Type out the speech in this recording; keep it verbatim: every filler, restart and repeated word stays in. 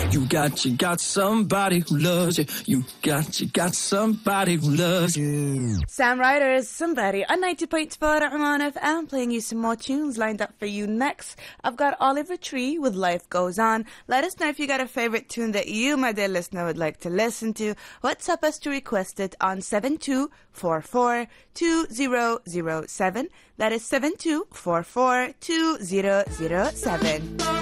You got, you got somebody who loves you. You got, you got somebody who loves you. Sam Ryder's Somebody on ninety point four Oman F M, playing you some more tunes lined up for you next. I've got Oliver Tree with Life Goes On. Let us know if you got a favorite tune that you, my dear listener, would like to listen to. WhatsApp us to request it on seven two four four two zero zero seven. That is seven two four four two zero zero seven.